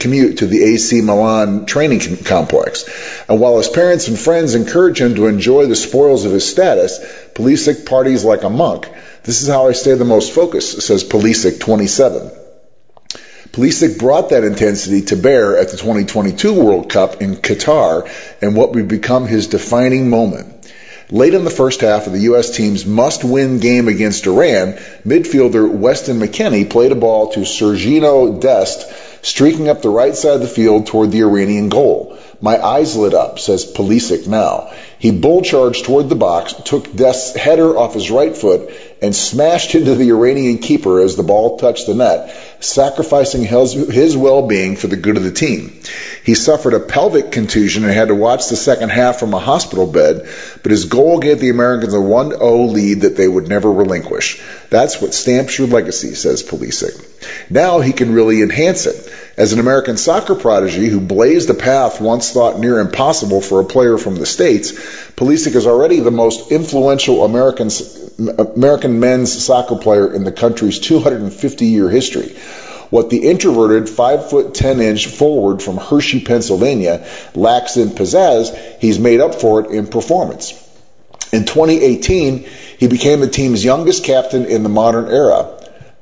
commute to the AC Milan training complex. And while his parents and friends encourage him to enjoy the spoils of his status, Pulisic parties like a monk. This is how I stay the most focused, says Pulisic, 27. Pulisic brought that intensity to bear at the 2022 World Cup in Qatar in what would become his defining moment. Late in the first half of the U.S. team's must-win game against Iran, midfielder Weston McKennie played a ball to Sergiño Dest, streaking up the right side of the field toward the Iranian goal. My eyes lit up, says Pulisic now. He bull-charged toward the box, took Dest's header off his right foot, and smashed into the Iranian keeper as the ball touched the net, sacrificing his well-being for the good of the team. He suffered a pelvic contusion and had to watch the second half from a hospital bed, but his goal gave the Americans a 1-0 lead that they would never relinquish. That's what stamps your legacy, says Pulisic. Now he can really enhance it. As an American soccer prodigy who blazed a path once thought near impossible for a player from the States, Pulisic is already the most influential American men's soccer player in the country's 250-year history. What the introverted 5'10" forward from Hershey, Pennsylvania lacks in pizzazz, he's made up for it in performance. In 2018, he became the team's youngest captain in the modern era,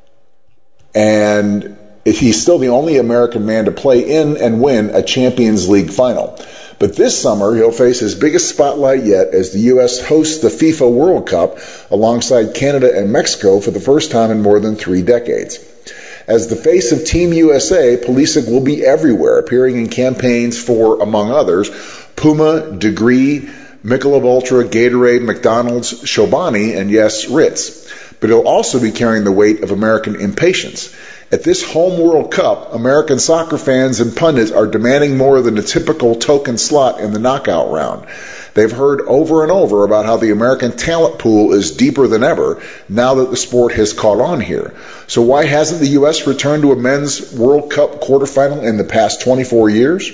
and he's still the only American man to play in and win a Champions League final. But this summer, he'll face his biggest spotlight yet as the U.S. hosts the FIFA World Cup alongside Canada and Mexico for the first time in more than 3 decades. As the face of Team USA, Pulisic will be everywhere, appearing in campaigns for, among others, Puma, Degree, Michelob Ultra, Gatorade, McDonald's, Chobani, and yes, Ritz. But he'll also be carrying the weight of American impatience. At this home World Cup, American soccer fans and pundits are demanding more than a typical token slot in the knockout round. They've heard over and over about how the American talent pool is deeper than ever now that the sport has caught on here. So why hasn't the U.S. returned to a men's World Cup quarterfinal in the past 24 years?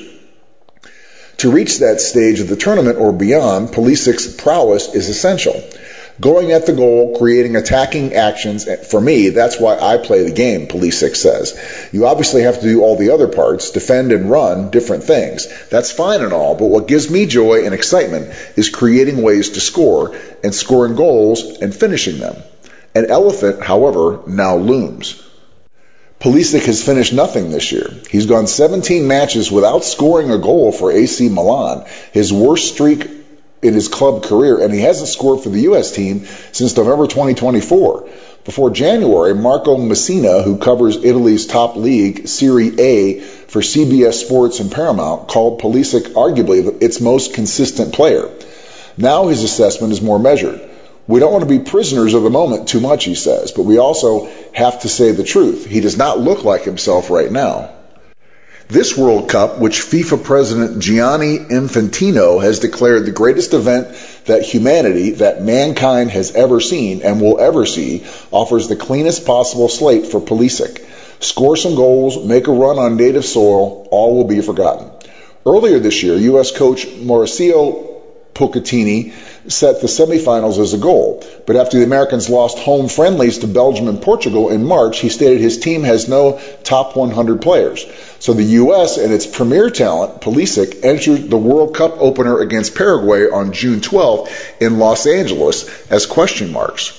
To reach that stage of the tournament or beyond, Pulisic's prowess is essential. Going at the goal, creating attacking actions, for me, that's why I play the game, Pulisic says. You obviously have to do all the other parts, defend and run, different things. That's fine and all, but what gives me joy and excitement is creating ways to score, and scoring goals and finishing them. An elephant, however, now looms. Pulisic has finished nothing this year. He's gone 17 matches without scoring a goal for AC Milan, his worst streak in his club career, and he hasn't scored for the U.S. team since November 2024. Before January, Marco Messina, who covers Italy's top league, Serie A, for CBS Sports and Paramount, called Pulisic arguably its most consistent player. Now his assessment is more measured. We don't want to be prisoners of the moment too much, he says, but we also have to say the truth. He does not look like himself right now. This World Cup, which FIFA President Gianni Infantino has declared the greatest event that humanity, that mankind has ever seen and will ever see, offers the cleanest possible slate for Pulisic. Score some goals, make a run on native soil, all will be forgotten. Earlier this year, U.S. coach Mauricio Pochettino set the semifinals as a goal, but after the Americans lost home friendlies to Belgium and Portugal in March, he stated his team has no top 100 players. So the U.S. and its premier talent, Pulisic, entered the World Cup opener against Paraguay on June 12th in Los Angeles as question marks.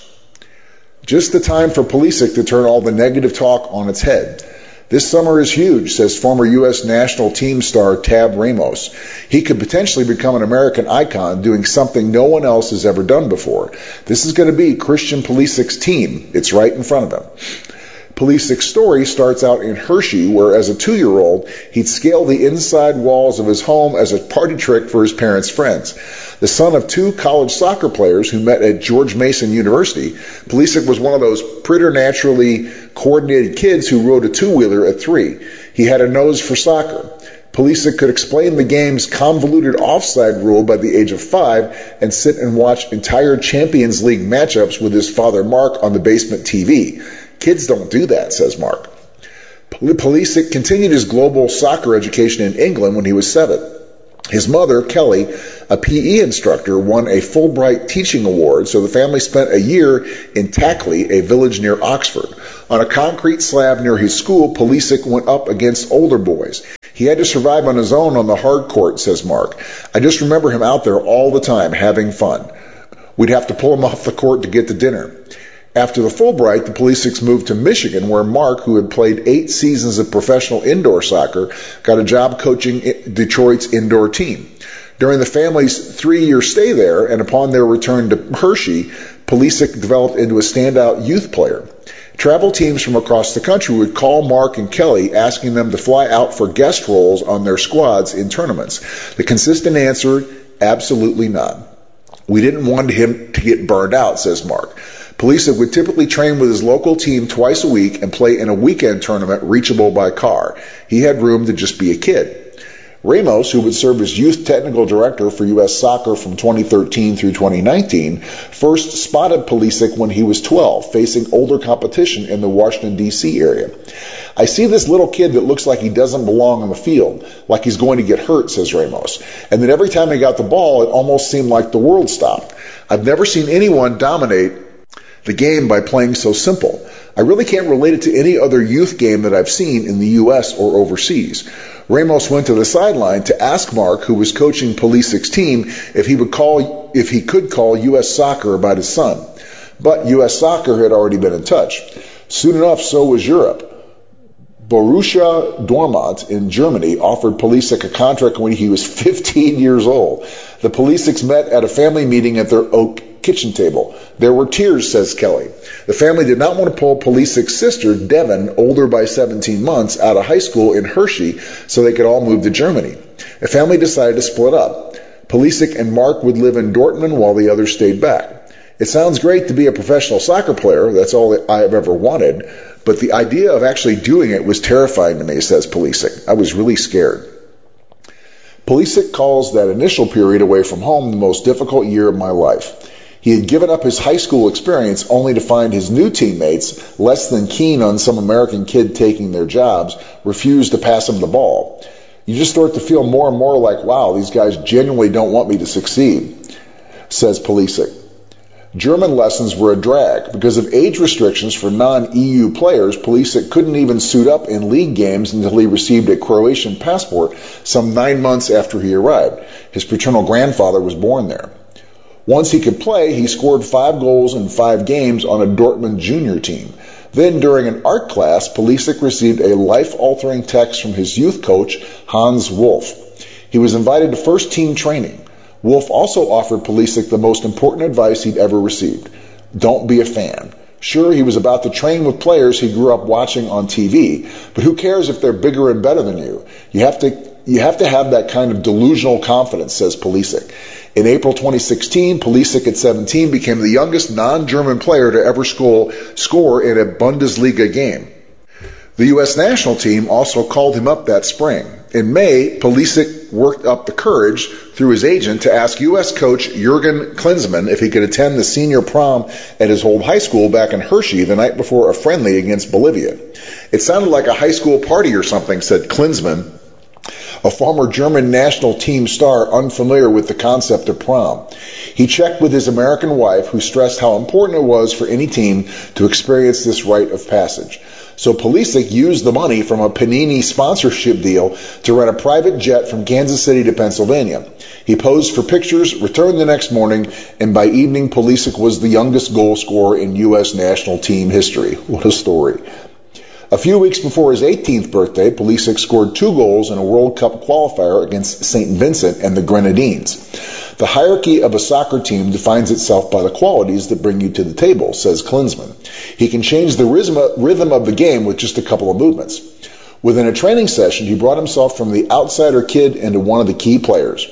Just the time for Pulisic to turn all the negative talk on its head. This summer is huge, says former U.S. national team star Tab Ramos. He could potentially become an American icon doing something no one else has ever done before. This is going to be Christian Pulisic's team. It's right in front of him. Pulisic's story starts out in Hershey, where as a 2-year-old, he'd scale the inside walls of his home as a party trick for his parents' friends. The son of 2 college soccer players who met at George Mason University, Pulisic was one of those preternaturally coordinated kids who rode a 2-wheeler at 3. He had a nose for soccer. Pulisic could explain the game's convoluted offside rule by the age of 5 and sit and watch entire Champions League matchups with his father Mark on the basement TV. Kids don't do that, says Mark. Pulisic continued his global soccer education in England when he was 7. His mother, Kelly, a PE instructor, won a Fulbright teaching award, so the family spent a year in Tackley, a village near Oxford. On a concrete slab near his school, Pulisic went up against older boys. He had to survive on his own on the hard court, says Mark. I just remember him out there all the time, having fun. We'd have to pull him off the court to get to dinner. After the Fulbright, the Pulisics moved to Michigan, where Mark, who had played 8 seasons of professional indoor soccer, got a job coaching Detroit's indoor team. During the family's 3-year stay there, and upon their return to Hershey, Pulisic developed into a standout youth player. Travel teams from across the country would call Mark and Kelly, asking them to fly out for guest roles on their squads in tournaments. The consistent answer, absolutely none. We didn't want him to get burned out, says Mark. Pulisic would typically train with his local team twice a week and play in a weekend tournament reachable by car. He had room to just be a kid. Ramos, who would serve as youth technical director for U.S. Soccer from 2013 through 2019, first spotted Pulisic when he was 12, facing older competition in the Washington, D.C. area. I see this little kid that looks like he doesn't belong on the field, like he's going to get hurt, says Ramos. And then every time he got the ball, it almost seemed like the world stopped. I've never seen anyone dominate the game by playing so simple. I really can't relate it to any other youth game that I've seen in the U.S. or overseas. Ramos went to the sideline to ask Mark, who was coaching Pulisic's team, if he could call U.S. Soccer about his son. But U.S. Soccer had already been in touch. Soon enough, so was Europe. Borussia Dortmund in Germany offered Pulisic a contract when he was 15 years old. The Pulisics met at a family meeting at their oak kitchen table. There were tears, says Kelly. The family did not want to pull Pulisic's sister, Devin, older by 17 months, out of high school in Hershey so they could all move to Germany. The family decided to split up. Pulisic and Mark would live in Dortmund while the others stayed back. It sounds great to be a professional soccer player. That's all that I have ever wanted. But the idea of actually doing it was terrifying to me, says Pulisic. I was really scared. Pulisic calls that initial period away from home the most difficult year of my life. He had given up his high school experience only to find his new teammates, less than keen on some American kid taking their jobs, refuse to pass him the ball. You just start to feel more and more like, wow, these guys genuinely don't want me to succeed, says Pulisic. German lessons were a drag. Because of age restrictions for non-EU players, Pulisic couldn't even suit up in league games until he received a Croatian passport some 9 months after he arrived. His paternal grandfather was born there. Once he could play, he scored 5 goals in 5 games on a Dortmund junior team. Then, during an art class, Pulisic received a life-altering text from his youth coach, Hans Wolf. He was invited to first-team training. Wolf also offered Pulisic the most important advice he'd ever received. Don't be a fan. Sure, he was about to train with players he grew up watching on TV, but who cares if they're bigger and better than you? You have to have that kind of delusional confidence, says Pulisic. In April 2016, Pulisic at 17 became the youngest non-German player to ever score in a Bundesliga game. The U.S. national team also called him up that spring. In May, Pulisic worked up the courage through his agent to ask U.S. coach Jurgen Klinsmann if he could attend the senior prom at his old high school back in Hershey the night before a friendly against Bolivia. It sounded like a high school party or something, said Klinsmann, a former German national team star unfamiliar with the concept of prom. He checked with his American wife, who stressed how important it was for any team to experience this rite of passage. So Pulisic used the money from a Panini sponsorship deal to rent a private jet from Kansas City to Pennsylvania. He posed for pictures, returned the next morning, and by evening Pulisic was the youngest goal scorer in U.S. national team history. What a story. A few weeks before his 18th birthday, Pulisic scored 2 goals in a World Cup qualifier against St. Vincent and the Grenadines. The hierarchy of a soccer team defines itself by the qualities that bring you to the table, says Klinsmann. He can change the rhythm of the game with just a couple of movements. Within a training session, he brought himself from the outsider kid into one of the key players.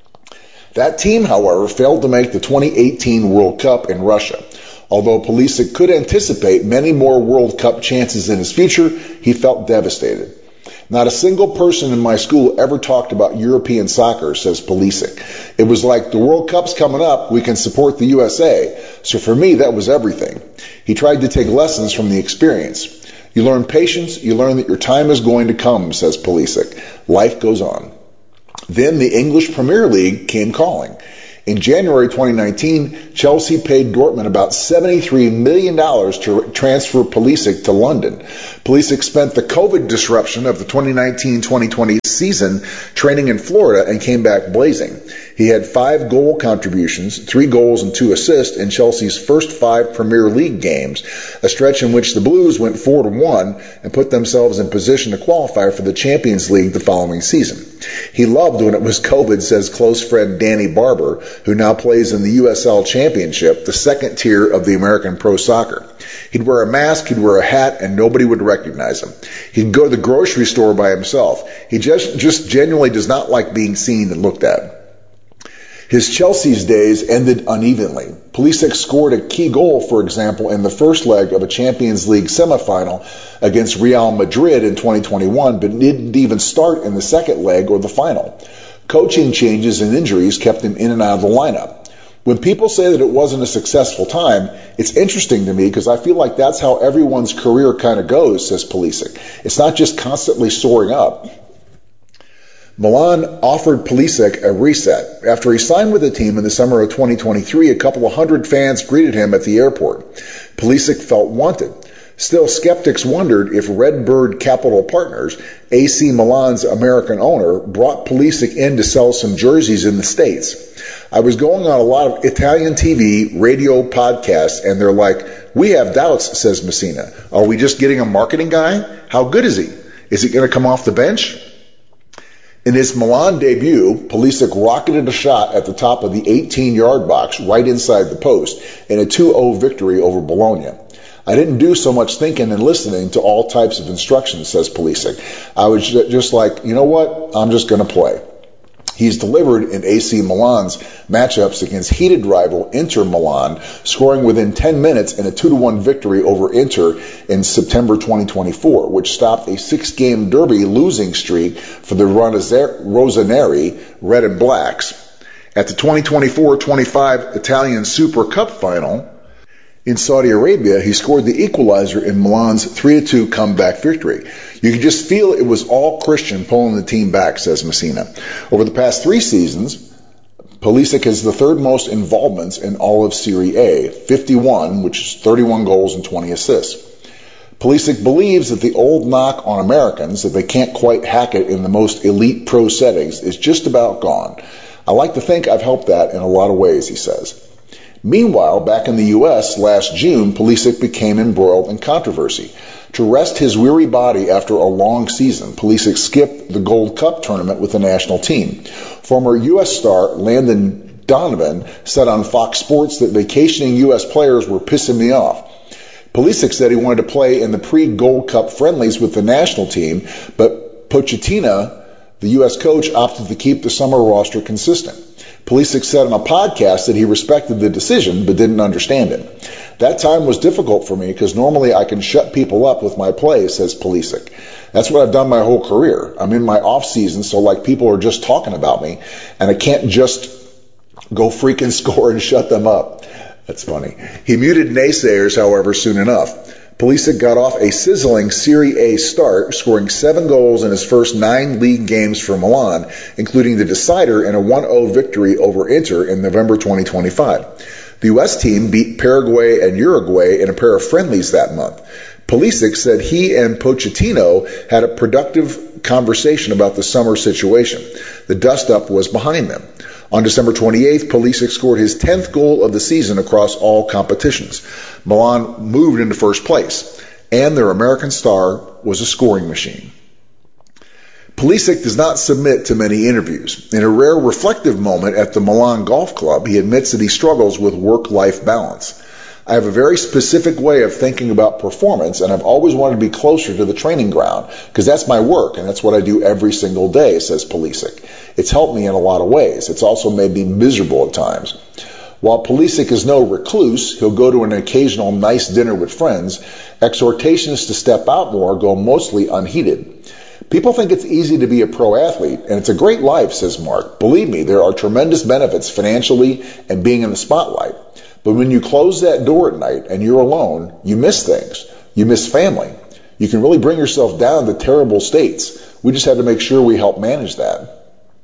That team, however, failed to make the 2018 World Cup in Russia. Although Pulisic could anticipate many more World Cup chances in his future, he felt devastated. Not a single person in my school ever talked about European soccer, says Pulisic. It was like, the World Cup's coming up, we can support the USA. So for me, that was everything. He tried to take lessons from the experience. You learn patience, you learn that your time is going to come, says Pulisic. Life goes on. Then the English Premier League came calling. In January 2019, Chelsea paid Dortmund about $73 million to transfer Pulisic to London. Pulisic spent the COVID disruption of the 2019-2020 season training in Florida and came back blazing. He had 5 goal contributions, 3 goals and 2 assists in Chelsea's first 5 Premier League games, a stretch in which the Blues went 4-1 and put themselves in position to qualify for the Champions League the following season. He loved when it was COVID, says close friend Danny Barber, who now plays in the USL Championship, the second tier of the American pro soccer. He'd wear a mask, he'd wear a hat, and nobody would recognize him. He'd go to the grocery store by himself. He just genuinely does not like being seen and looked at. His Chelsea's days ended unevenly. Pulisic scored a key goal, for example, in the first leg of a Champions League semifinal against Real Madrid in 2021, but didn't even start in the second leg or the final. Coaching changes and injuries kept him in and out of the lineup. When people say that it wasn't a successful time, it's interesting to me because I feel like that's how everyone's career kind of goes, says Pulisic. It's not just constantly soaring up. Milan offered Pulisic a reset. After he signed with the team in the summer of 2023, a couple of hundred fans greeted him at the airport. Pulisic felt wanted. Still, skeptics wondered if Redbird Capital Partners, AC Milan's American owner, brought Pulisic in to sell some jerseys in the States. I was going on a lot of Italian TV, radio, podcasts, and they're like, "We have doubts," says Messina. "Are we just getting a marketing guy? How good is he? Is he going to come off the bench?" In his Milan debut, Pulisic rocketed a shot at the top of the 18-yard box right inside the post in a 2-0 victory over Bologna. "I didn't do so much thinking and listening to all types of instructions," says Pulisic. "I was just like, you know what, I'm just going to play." He's delivered in AC Milan's matchups against heated rival Inter Milan, scoring within 10 minutes in a 2-1 victory over Inter in September 2024, which stopped a 6-game derby losing streak for the Rossoneri Red and Blacks. At the 2024-25 Italian Super Cup final in Saudi Arabia, he scored the equalizer in Milan's 3-2 comeback victory. "You could just feel it was all Christian pulling the team back," says Messina. Over the past 3 seasons, Pulisic has the third most involvements in all of Serie A, 51, which is 31 goals and 20 assists. Pulisic believes that the old knock on Americans, that they can't quite hack it in the most elite pro settings, is just about gone. "I like to think I've helped that in a lot of ways," he says. Meanwhile, back in the U.S. last June, Pulisic became embroiled in controversy. To rest his weary body after a long season, Pulisic skipped the Gold Cup tournament with the national team. Former U.S. star Landon Donovan said on Fox Sports that vacationing U.S. players were pissing me off. Pulisic said he wanted to play in the pre-Gold Cup friendlies with the national team, but Pochettino, the U.S. coach, opted to keep the summer roster consistent. Pulisic said on a podcast that he respected the decision but didn't understand it. "That time was difficult for me because normally I can shut people up with my play," says Pulisic. "That's what I've done my whole career. I'm in my off season, so like people are just talking about me, and I can't just go freaking score and shut them up." That's funny. He muted naysayers, however, soon enough. Pulisic got off a sizzling Serie A start, scoring 7 goals in his first 9 league games for Milan, including the decider in a 1-0 victory over Inter in November 2025. The U.S. team beat Paraguay and Uruguay in a pair of friendlies that month. Pulisic said he and Pochettino had a productive conversation about the summer situation. The dust-up was behind them. On December 28th, Pulisic scored his 10th goal of the season across all competitions. Milan moved into first place, and their American star was a scoring machine. Pulisic does not submit to many interviews. In a rare reflective moment at the Milan Golf Club, he admits that he struggles with work-life balance. "I have a very specific way of thinking about performance, and I've always wanted to be closer to the training ground, because that's my work, and that's what I do every single day," says Pulisic. "It's helped me in a lot of ways. It's also made me miserable at times." While Pulisic is no recluse, he'll go to an occasional nice dinner with friends, exhortations to step out more go mostly unheeded. "People think it's easy to be a pro athlete, and it's a great life," says Mark. "Believe me, there are tremendous benefits financially and being in the spotlight. But when you close that door at night and you're alone, you miss things. You miss family. You can really bring yourself down to terrible states. We just had to make sure we help manage that."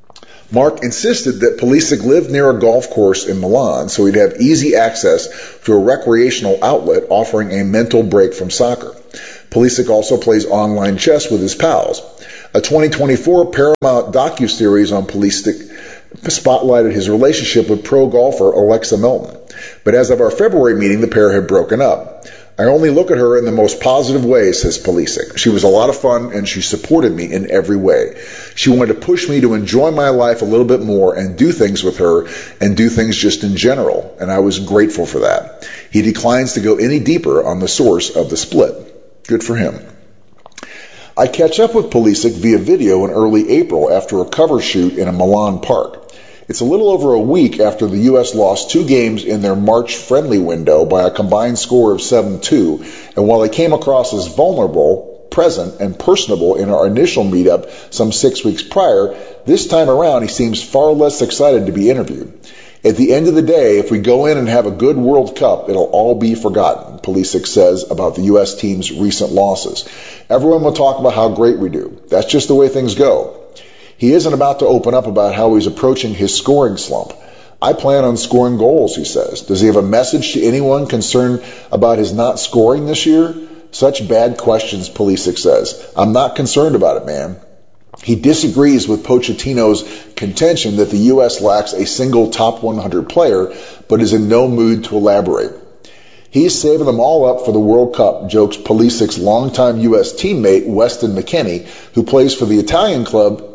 Mark insisted that Pulisic lived near a golf course in Milan so he'd have easy access to a recreational outlet offering a mental break from soccer. Pulisic also plays online chess with his pals. A 2024 Paramount docuseries on Pulisic spotlighted his relationship with pro golfer Alexa Milton. But as of our February meeting, the pair had broken up. I only look at her in the most positive way, says Pulisic. She was a lot of fun and she supported me in every way. She wanted to push me to enjoy my life a little bit more and do things with her and do things just in general, and I was grateful for that. He declines to go any deeper on the source of the split. Good for him. I catch up with Pulisic via video in early April after a cover shoot in a Milan park. It's a little over a week after the U.S. lost 2 games in their March friendly window by a combined score of 7-2, and while he came across as vulnerable, present, and personable in our initial meetup some 6 weeks prior, this time around he seems far less excited to be interviewed. At the end of the day, if we go in and have a good World Cup, it'll all be forgotten, Pulisic says about the U.S. team's recent losses. Everyone will talk about how great we do. That's just the way things go. He isn't about to open up about how he's approaching his scoring slump. I plan on scoring goals, he says. Does he have a message to anyone concerned about his not scoring this year? Such bad questions, Pulisic says. I'm not concerned about it, man. He disagrees with Pochettino's contention that the U.S. lacks a single top 100 player, but is in no mood to elaborate. He's saving them all up for the World Cup, jokes Pulisic's longtime U.S. teammate Weston McKennie, who plays for the Italian club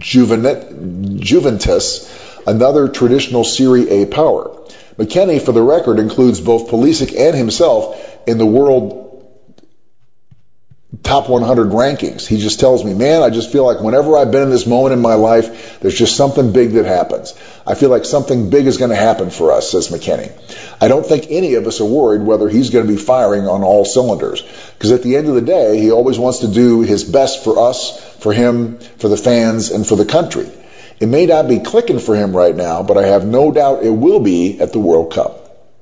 Juventus, another traditional Serie A power. McKennie, for the record, includes both Pulisic and himself in the world top 100 rankings. He just tells me, man, I just feel like whenever I've been in this moment in my life, there's just something big that happens. I feel like something big is going to happen for us, says McKennie. I don't think any of us are worried whether he's going to be firing on all cylinders, because at the end of the day, he always wants to do his best for us, for him, for the fans, and for the country. It may not be clicking for him right now, but I have no doubt it will be at the World Cup.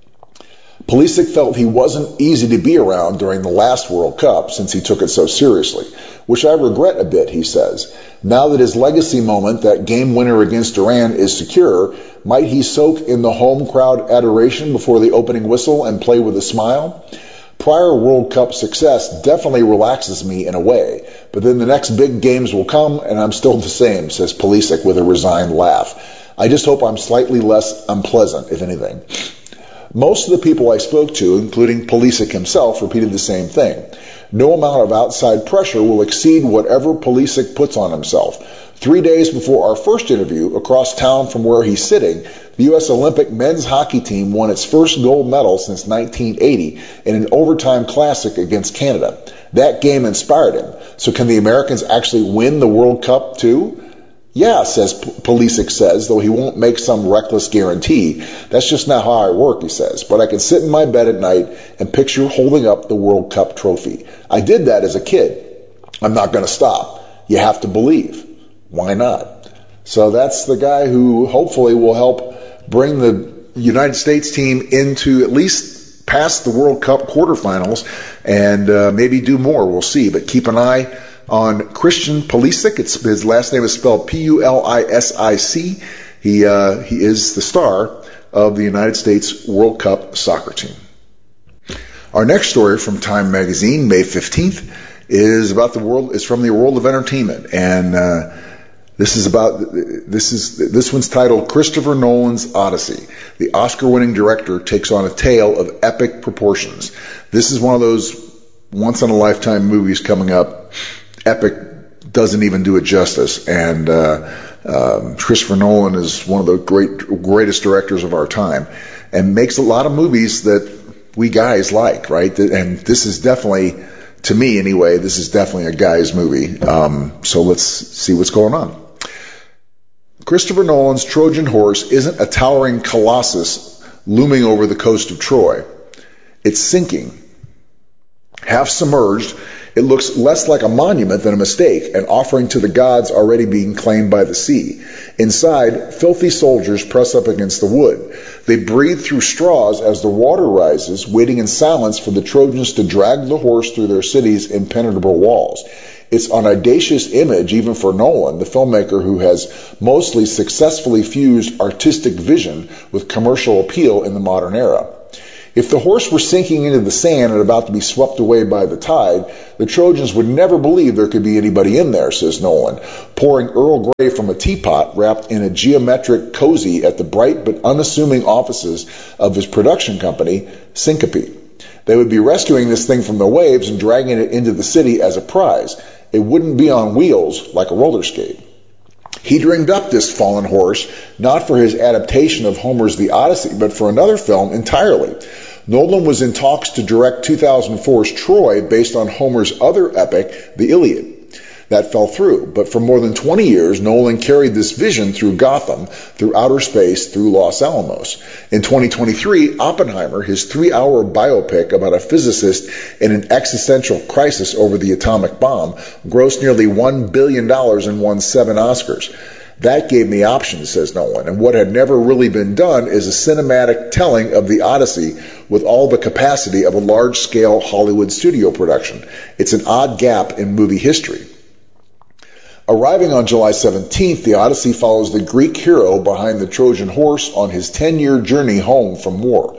Pulisic felt he wasn't easy to be around during the last World Cup since he took it so seriously, which I regret a bit, he says. Now that his legacy moment, that game winner against Iran, is secure, might he soak in the home crowd adoration before the opening whistle and play with a smile? Prior World Cup success definitely relaxes me in a way, but then the next big games will come and I'm still the same, says Pulisic with a resigned laugh. I just hope I'm slightly less unpleasant, if anything. Most of the people I spoke to, including Pulisic himself, repeated the same thing. No amount of outside pressure will exceed whatever Pulisic puts on himself. 3 days before our first interview, across town from where he's sitting, the U.S. Olympic men's hockey team won its first gold medal since 1980 in an overtime classic against Canada. That game inspired him. So can the Americans actually win the World Cup too? Yeah, says Pulisic says, though he won't make some reckless guarantee. That's just not how I work, he says. But I can sit in my bed at night and picture holding up the World Cup trophy. I did that as a kid. I'm not going to stop. You have to believe. Why not? So that's the guy who hopefully will help bring the United States team into at least past the World Cup quarterfinals and maybe do more. We'll see. But keep an eye on Christian Pulisic. His last name is spelled Pulisic. He is the star of the United States World Cup soccer team. Our next story from Time Magazine, May 15th, is about the world. Is from the world of entertainment, and this one's titled Christopher Nolan's Odyssey. The Oscar-winning director takes on a tale of epic proportions. This is one of those once-in-a-lifetime movies coming up. Epic doesn't even do it justice, and Christopher Nolan is one of the greatest directors of our time, and makes a lot of movies that we guys like, right? And this is definitely, to me anyway, this is definitely a guy's movie. So let's see what's going on. Christopher Nolan's Trojan Horse isn't a towering colossus looming over the coast of Troy. It's sinking. Half submerged, it looks less like a monument than a mistake, an offering to the gods already being claimed by the sea. Inside, filthy soldiers press up against the wood. They breathe through straws as the water rises, waiting in silence for the Trojans to drag the horse through their city's impenetrable walls. It's an audacious image even for Nolan, the filmmaker who has mostly successfully fused artistic vision with commercial appeal in the modern era. If the horse were sinking into the sand and about to be swept away by the tide, the Trojans would never believe there could be anybody in there, says Nolan, pouring Earl Grey from a teapot wrapped in a geometric cozy at the bright but unassuming offices of his production company, Syncope. They would be rescuing this thing from the waves and dragging it into the city as a prize. It wouldn't be on wheels like a roller skate. He dreamed up this fallen horse, not for his adaptation of Homer's The Odyssey, but for another film entirely. Nolan was in talks to direct 2004's Troy based on Homer's other epic, The Iliad. That fell through, but for more than 20 years, Nolan carried this vision through Gotham, through outer space, through Los Alamos. In 2023, Oppenheimer, his 3-hour biopic about a physicist in an existential crisis over the atomic bomb, grossed nearly $1 billion and won 7 Oscars. That gave me options, says Nolan, and what had never really been done is a cinematic telling of the Odyssey with all the capacity of a large-scale Hollywood studio production. It's an odd gap in movie history. Arriving on July 17th, the Odyssey follows the Greek hero behind the Trojan horse on his 10-year journey home from war.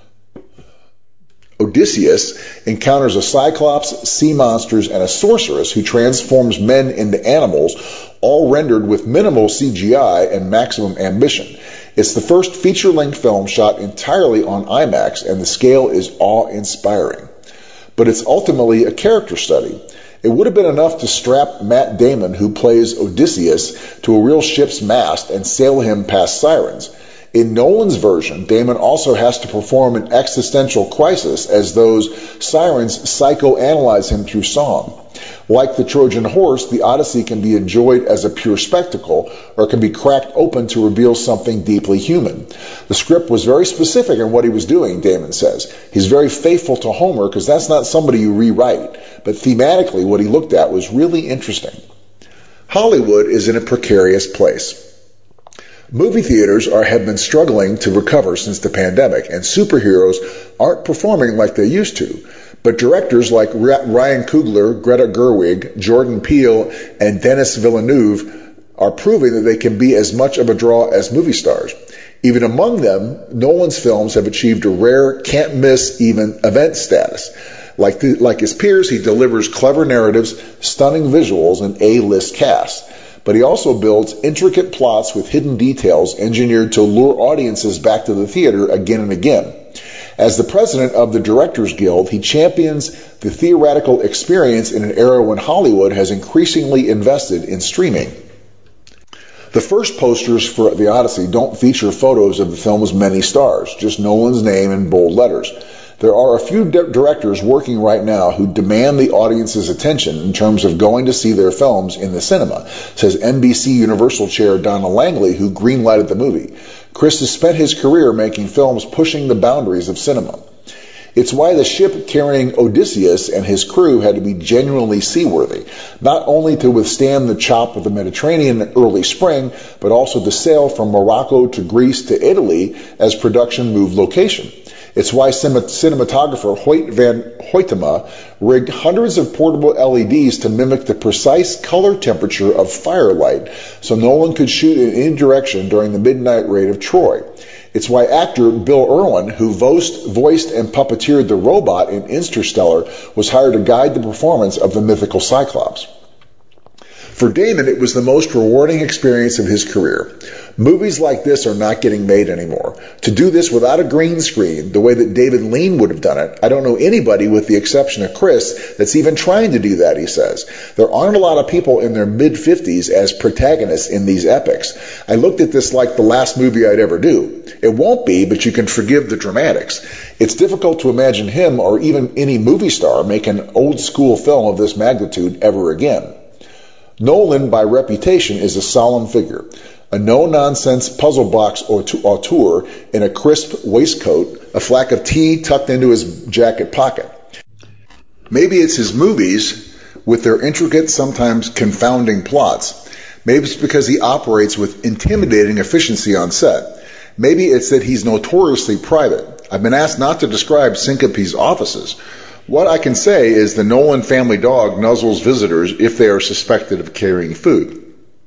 Odysseus encounters a cyclops, sea monsters, and a sorceress who transforms men into animals, all rendered with minimal CGI and maximum ambition. It's the first feature-length film shot entirely on IMAX, and the scale is awe-inspiring. But it's ultimately a character study. It would have been enough to strap Matt Damon, who plays Odysseus, to a real ship's mast and sail him past sirens. In Nolan's version, Damon also has to perform an existential crisis as those sirens psychoanalyze him through song. Like the Trojan horse, the Odyssey can be enjoyed as a pure spectacle or can be cracked open to reveal something deeply human. The script was very specific in what he was doing, Damon says. He's very faithful to Homer because that's not somebody you rewrite. But thematically, what he looked at was really interesting. Hollywood is in a precarious place. Movie theaters have been struggling to recover since the pandemic, and superheroes aren't performing like they used to. But directors like Ryan Coogler, Greta Gerwig, Jordan Peele, and Denis Villeneuve are proving that they can be as much of a draw as movie stars. Even among them, Nolan's films have achieved a rare, can't-miss even event status. Like his peers, he delivers clever narratives, stunning visuals, and A-list casts. But he also builds intricate plots with hidden details engineered to lure audiences back to the theater again and again. As the president of the Directors Guild, he champions the theatrical experience in an era when Hollywood has increasingly invested in streaming. The first posters for The Odyssey don't feature photos of the film's many stars, just Nolan's name in bold letters. There are a few directors working right now who demand the audience's attention in terms of going to see their films in the cinema, says NBC Universal chair Donna Langley, who greenlighted the movie. Chris has spent his career making films pushing the boundaries of cinema. It's why the ship carrying Odysseus and his crew had to be genuinely seaworthy, not only to withstand the chop of the Mediterranean in early spring, but also to sail from Morocco to Greece to Italy as production moved location. It's why cinematographer Hoyt van Hoytema rigged hundreds of portable LEDs to mimic the precise color temperature of firelight so Nolan could shoot in any direction during the midnight raid of Troy. It's why actor Bill Irwin, who voiced and puppeteered the robot in Interstellar, was hired to guide the performance of the mythical Cyclops. For Damon, it was the most rewarding experience of his career. Movies like this are not getting made anymore. To do this without a green screen, the way that David Lean would have done it, I don't know anybody with the exception of Chris that's even trying to do that, he says. There aren't a lot of people in their mid-50s as protagonists in these epics. I looked at this like the last movie I'd ever do. It won't be, but you can forgive the dramatics. It's difficult to imagine him or even any movie star make an old-school film of this magnitude ever again. Nolan, by reputation, is a solemn figure. A no-nonsense puzzle box auteur in a crisp waistcoat, a flack of tea tucked into his jacket pocket. Maybe it's his movies, with their intricate, sometimes confounding plots. Maybe it's because he operates with intimidating efficiency on set. Maybe it's that he's notoriously private. I've been asked not to describe Syncope's offices. What I can say is the Nolan family dog nuzzles visitors if they are suspected of carrying food.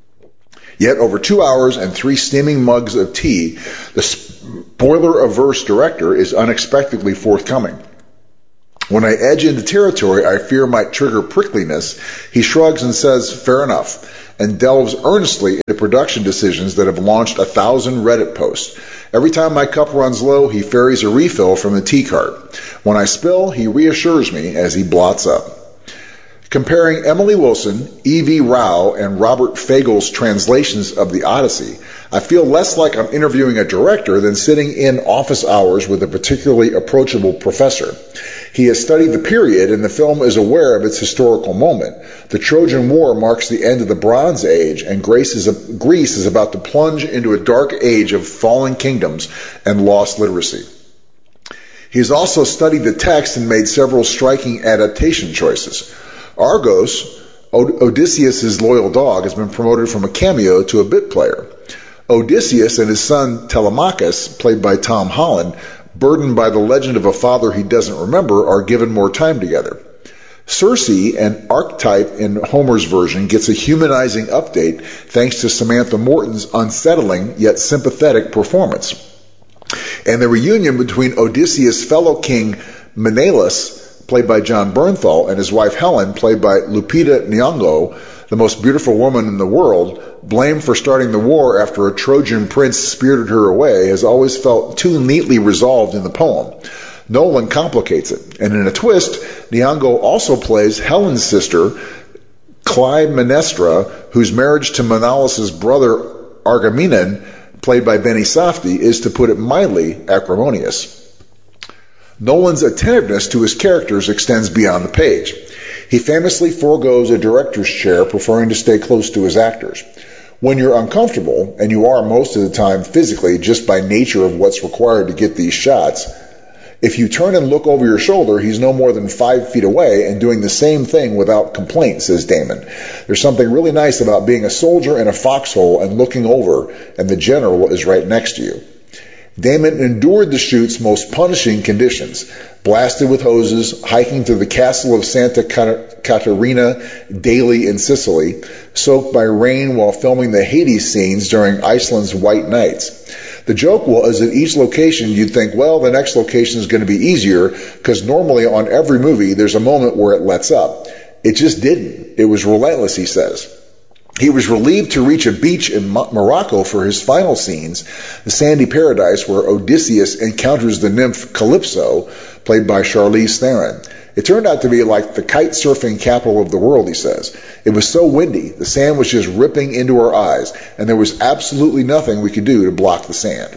Yet over 2 hours and 3 steaming mugs of tea, the spoiler-averse director is unexpectedly forthcoming. When I edge into territory I fear might trigger prickliness, he shrugs and says, fair enough, and delves earnestly into production decisions that have launched 1,000 Reddit posts. Every time my cup runs low, he ferries a refill from the tea cart. When I spill, he reassures me as he blots up. Comparing Emily Wilson, E.V. Rao, and Robert Fagel's translations of the Odyssey, I feel less like I'm interviewing a director than sitting in office hours with a particularly approachable professor. He has studied the period, and the film is aware of its historical moment. The Trojan War marks the end of the Bronze Age, and Greece is about to plunge into a dark age of fallen kingdoms and lost literacy. He has also studied the text and made several striking adaptation choices. Argos, Odysseus' loyal dog, has been promoted from a cameo to a bit player. Odysseus and his son Telemachus, played by Tom Holland, burdened by the legend of a father he doesn't remember, are given more time together. Circe, an archetype in Homer's version, gets a humanizing update thanks to Samantha Morton's unsettling yet sympathetic performance. And the reunion between Odysseus' fellow king Menelaus, played by John Bernthal, and his wife Helen, played by Lupita Nyong'o, the most beautiful woman in the world, blamed for starting the war after a Trojan prince spirited her away, has always felt too neatly resolved in the poem. Nolan complicates it, and in a twist, Nyong'o also plays Helen's sister, Clytemnestra, whose marriage to Menelaus' brother Agamemnon, played by Benny Safdie, is, to put it mildly, acrimonious. Nolan's attentiveness to his characters extends beyond the page. He famously forgoes a director's chair, preferring to stay close to his actors. When you're uncomfortable, and you are most of the time physically just by nature of what's required to get these shots, if you turn and look over your shoulder, he's no more than 5 feet away and doing the same thing without complaint, says Damon. There's something really nice about being a soldier in a foxhole and looking over, and the general is right next to you. Damon endured the shoot's most punishing conditions, blasted with hoses, hiking to the castle of Santa Caterina daily in Sicily, soaked by rain while filming the Hades scenes during Iceland's White Nights. The joke was at each location you'd think, well, the next location is going to be easier, because normally on every movie there's a moment where it lets up. It just didn't. It was relentless, he says. He was relieved to reach a beach in Morocco for his final scenes, the sandy paradise where Odysseus encounters the nymph Calypso, played by Charlize Theron. It turned out to be like the kite surfing capital of the world, he says. It was so windy, the sand was just ripping into our eyes, and there was absolutely nothing we could do to block the sand.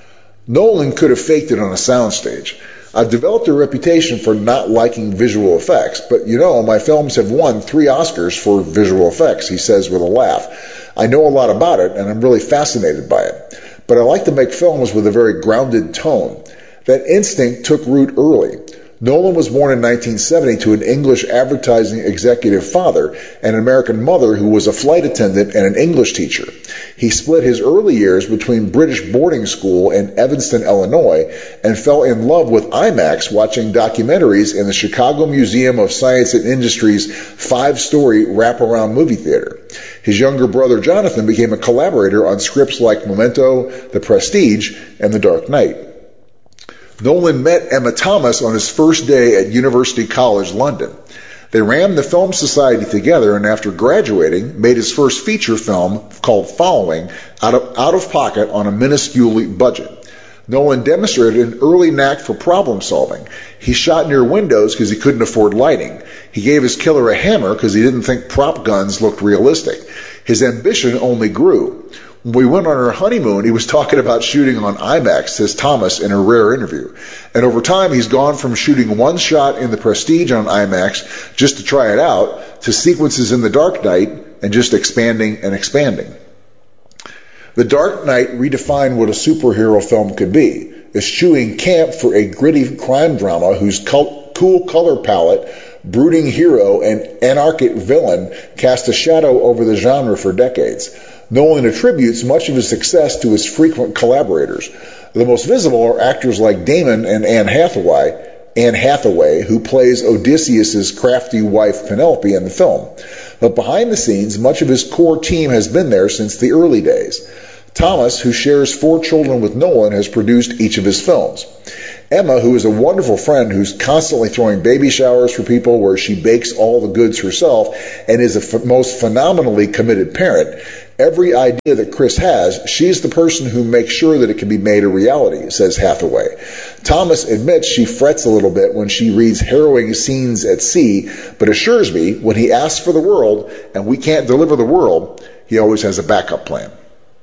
Nolan could have faked it on a soundstage. I've developed a reputation for not liking visual effects, but my films have won 3 Oscars for visual effects, he says with a laugh. I know a lot about it, and I'm really fascinated by it. But I like to make films with a very grounded tone. That instinct took root early. Nolan was born in 1970 to an English advertising executive father and an American mother who was a flight attendant and an English teacher. He split his early years between British boarding school in Evanston, Illinois, and fell in love with IMAX watching documentaries in the Chicago Museum of Science and Industry's 5-story wraparound movie theater. His younger brother Jonathan became a collaborator on scripts like Memento, The Prestige, and The Dark Knight. Nolan met Emma Thomas on his first day at University College London. They ran the Film Society together, and after graduating, made his first feature film called Following out of pocket on a minuscule budget. Nolan demonstrated an early knack for problem solving. He shot near windows because he couldn't afford lighting. He gave his killer a hammer because he didn't think prop guns looked realistic. His ambition only grew. When we went on our honeymoon, he was talking about shooting on IMAX, says Thomas in a rare interview. And over time, he's gone from shooting one shot in The Prestige on IMAX just to try it out, to sequences in The Dark Knight, and just expanding and expanding. The Dark Knight redefined what a superhero film could be, eschewing camp for a gritty crime drama whose cool color palette, brooding hero, and anarchic villain cast a shadow over the genre for decades. Nolan attributes much of his success to his frequent collaborators. The most visible are actors like Damon and Anne Hathaway, Anne Hathaway, who plays Odysseus' crafty wife Penelope in the film. But behind the scenes, much of his core team has been there since the early days. Thomas, who shares 4 children with Nolan, has produced each of his films. Emma, who is a wonderful friend who's constantly throwing baby showers for people where she bakes all the goods herself and is a most phenomenally committed parent, every idea that Chris has, she's the person who makes sure that it can be made a reality, says Hathaway. Thomas admits she frets a little bit when she reads harrowing scenes at sea, but assures me when he asks for the world and we can't deliver the world, he always has a backup plan.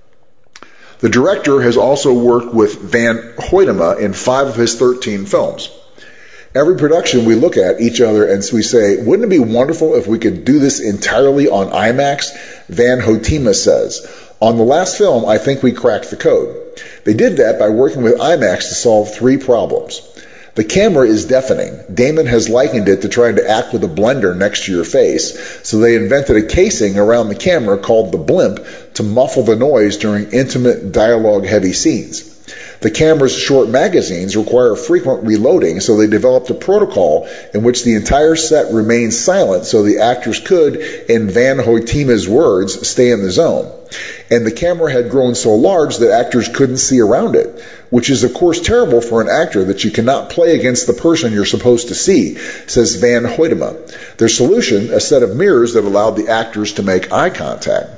The director has also worked with Van Hoytema in 5 of his 13 films. Every production we look at each other and we say, wouldn't it be wonderful if we could do this entirely on IMAX? Van Hoytema says. On the last film, I think we cracked the code. They did that by working with IMAX to solve 3 problems. The camera is deafening. Damon has likened it to trying to act with a blender next to your face, so they invented a casing around the camera called the blimp to muffle the noise during intimate, dialogue-heavy scenes. The camera's short magazines require frequent reloading, so they developed a protocol in which the entire set remained silent so the actors could, in Van Hoytema's words, stay in the zone. And the camera had grown so large that actors couldn't see around it, which is of course terrible for an actor that you cannot play against the person you're supposed to see, says Van Hoytema. Their solution, a set of mirrors that allowed the actors to make eye contact.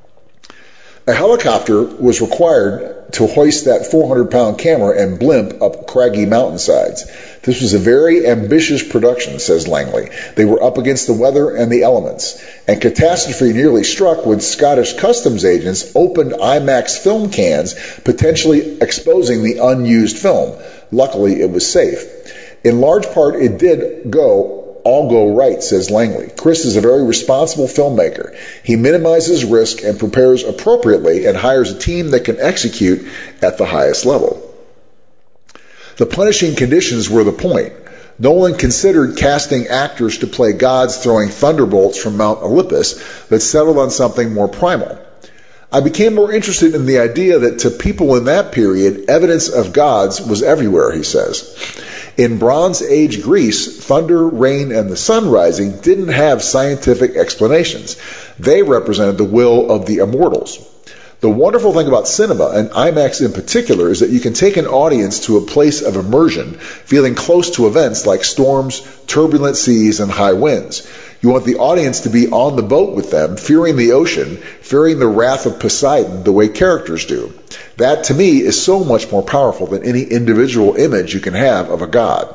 A helicopter was required to hoist that 400-pound camera and blimp up craggy mountainsides. This was a very ambitious production, says Langley. They were up against the weather and the elements. And catastrophe nearly struck when Scottish customs agents opened IMAX film cans, potentially exposing the unused film. Luckily, it was safe. In large part, it did all go right, says Langley. Chris is a very responsible filmmaker. He minimizes risk and prepares appropriately and hires a team that can execute at the highest level. The punishing conditions were the point. Nolan considered casting actors to play gods throwing thunderbolts from Mount Olympus, but settled on something more primal. I became more interested in the idea that to people in that period, evidence of gods was everywhere, he says. In Bronze Age Greece, thunder, rain, and the sun rising didn't have scientific explanations. They represented the will of the immortals. The wonderful thing about cinema, and IMAX in particular, is that you can take an audience to a place of immersion, feeling close to events like storms, turbulent seas, and high winds. You want the audience to be on the boat with them, fearing the ocean, fearing the wrath of Poseidon, the way characters do. That, to me, is so much more powerful than any individual image you can have of a god.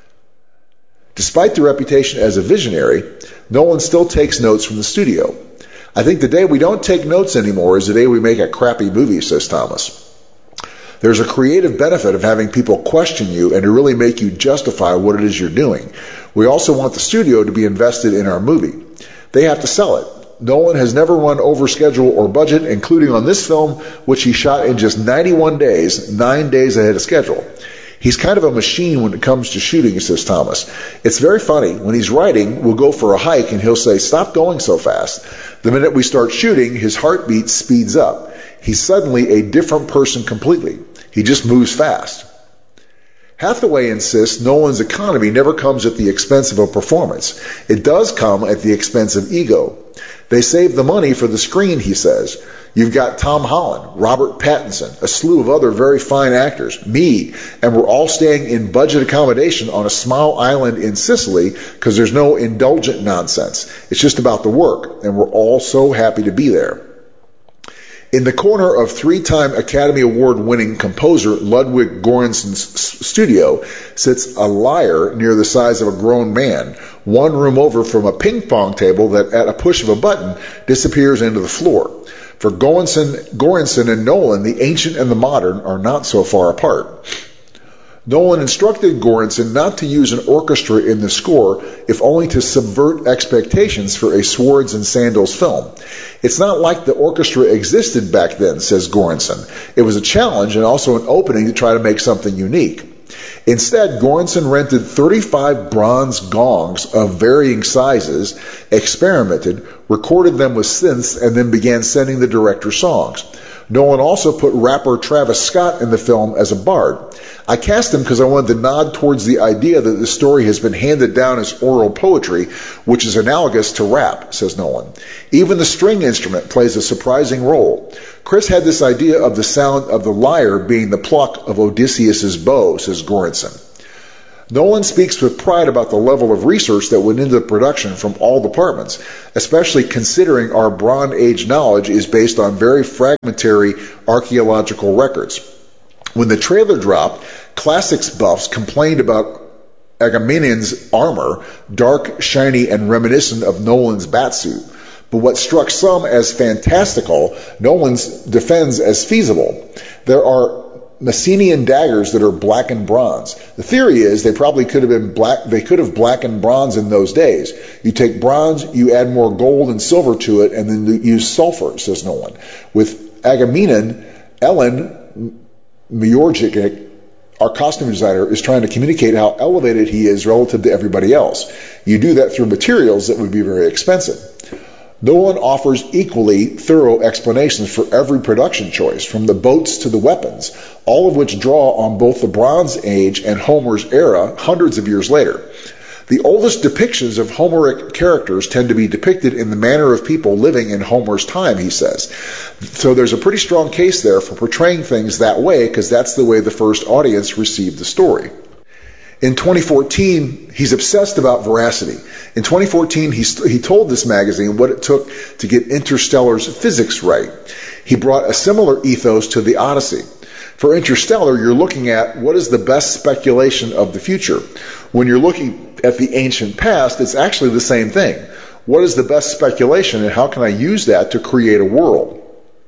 Despite the reputation as a visionary, Nolan still takes notes from the studio. I think the day we don't take notes anymore is the day we make a crappy movie, says Thomas. There's a creative benefit of having people question you and to really make you justify what it is you're doing. We also want the studio to be invested in our movie. They have to sell it. Nolan has never run over schedule or budget, including on this film, which he shot in just 91 days, 9 days ahead of schedule. He's kind of a machine when it comes to shooting, says Thomas. It's very funny. When he's writing, we'll go for a hike and he'll say, "Stop going so fast." The minute we start shooting, his heartbeat speeds up. He's suddenly a different person completely. He just moves fast. Hathaway insists Nolan's economy never comes at the expense of a performance. It does come at the expense of ego. They save the money for the screen, he says. You've got Tom Holland, Robert Pattinson, a slew of other very fine actors, me, and we're all staying in budget accommodation on a small island in Sicily because there's no indulgent nonsense. It's just about the work, and we're all so happy to be there. In the corner of 3-time Academy Award-winning composer Ludwig Göransson's studio sits a lyre near the size of a grown man, one room over from a ping-pong table that, at a push of a button, disappears into the floor. For Göransson and Nolan, the ancient and the modern are not so far apart. Nolan instructed Göransson not to use an orchestra in the score, if only to subvert expectations for a swords and sandals film. It's not like the orchestra existed back then, says Göransson. It was a challenge and also an opening to try to make something unique. Instead, Göransson rented 35 bronze gongs of varying sizes, experimented, recorded them with synths, and then began sending the director songs. Nolan also put rapper Travis Scott in the film as a bard. I cast him because I wanted to nod towards the idea that the story has been handed down as oral poetry, which is analogous to rap, says Nolan. Even the string instrument plays a surprising role. Chris had this idea of the sound of the lyre being the pluck of Odysseus's bow, says Göransson. Nolan speaks with pride about the level of research that went into the production from all departments, especially considering our Bronze Age knowledge is based on very fragmentary archaeological records. When the trailer dropped, classics buffs complained about Agamemnon's armor, dark, shiny, and reminiscent of Nolan's batsuit. But what struck some as fantastical, Nolan's defends as feasible. There are Messenian daggers that are black and bronze. The theory is they probably could have been black. They could have blackened bronze in those days. You take bronze, you add more gold and silver to it, and then you use sulfur, says Nolan. With Agamemnon, Ellen Majorczyk, our costume designer, is trying to communicate how elevated he is relative to everybody else. You do that through materials that would be very expensive. Nolan offers equally thorough explanations for every production choice, from the boats to the weapons, all of which draw on both the Bronze Age and Homer's era hundreds of years later. The oldest depictions of Homeric characters tend to be depicted in the manner of people living in Homer's time, he says. So there's a pretty strong case there for portraying things that way, because that's the way the first audience received the story. In 2014, he's obsessed about veracity. In 2014, he told this magazine what it took to get Interstellar's physics right. He brought a similar ethos to the Odyssey. For Interstellar, you're looking at what is the best speculation of the future. When you're looking at the ancient past, it's actually the same thing. What is the best speculation, and how can I use that to create a world?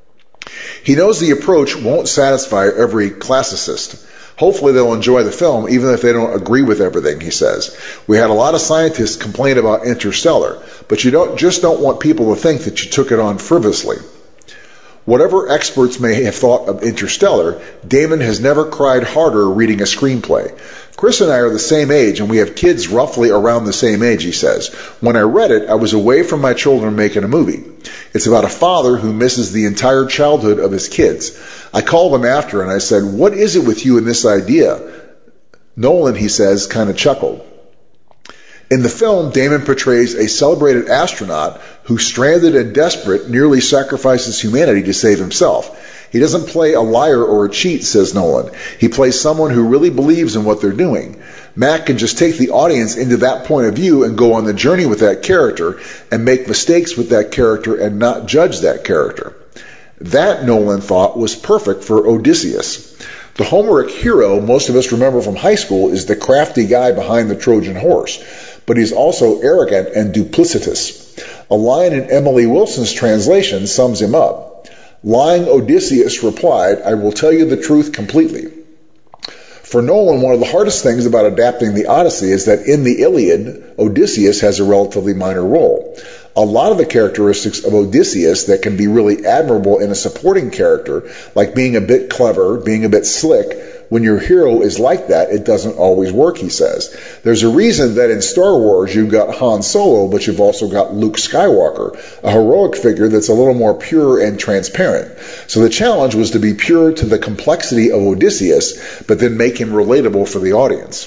He knows the approach won't satisfy every classicist. Hopefully they'll enjoy the film, even if they don't agree with everything, he says. We had a lot of scientists complain about Interstellar, but you don't want people to think that you took it on frivolously. Whatever experts may have thought of Interstellar, Damon has never cried harder reading a screenplay. Chris and I are the same age, and we have kids roughly around the same age, he says. When I read it, I was away from my children making a movie. It's about a father who misses the entire childhood of his kids. I called him after, and I said, "What is it with you and this idea?" Nolan, he says, kind of chuckled. In the film, Damon portrays a celebrated astronaut who, stranded and desperate, nearly sacrifices humanity to save himself. He doesn't play a liar or a cheat, says Nolan. He plays someone who really believes in what they're doing. Matt can just take the audience into that point of view and go on the journey with that character and make mistakes with that character and not judge that character. That, Nolan thought, was perfect for Odysseus. The Homeric hero most of us remember from high school is the crafty guy behind the Trojan horse, but he's also arrogant and duplicitous. A line in Emily Wilson's translation sums him up. Lying Odysseus replied, "I will tell you the truth completely." For Nolan, one of the hardest things about adapting the Odyssey is that in the Iliad, Odysseus has a relatively minor role. A lot of the characteristics of Odysseus that can be really admirable in a supporting character, like being a bit clever, being a bit slick, when your hero is like that, it doesn't always work, he says. There's a reason that in Star Wars you've got Han Solo, but you've also got Luke Skywalker, a heroic figure that's a little more pure and transparent. So the challenge was to be pure to the complexity of Odysseus, but then make him relatable for the audience.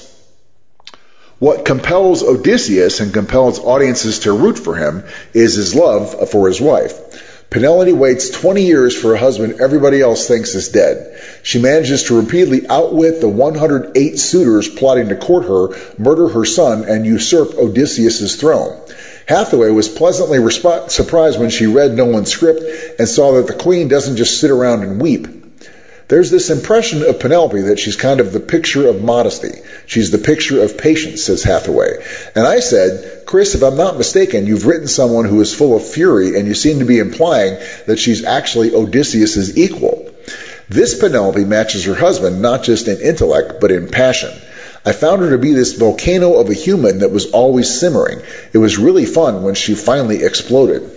What compels Odysseus and compels audiences to root for him is his love for his wife. Penelope waits 20 years for a husband everybody else thinks is dead. She manages to repeatedly outwit the 108 suitors plotting to court her, murder her son, and usurp Odysseus' throne. Hathaway was pleasantly surprised when she read Nolan's script and saw that the queen doesn't just sit around and weep. There's this impression of Penelope that she's kind of the picture of modesty. She's the picture of patience, says Hathaway. And I said, Chris, if I'm not mistaken, you've written someone who is full of fury, and you seem to be implying that she's actually Odysseus' equal. This Penelope matches her husband not just in intellect, but in passion. I found her to be this volcano of a human that was always simmering. It was really fun when she finally exploded.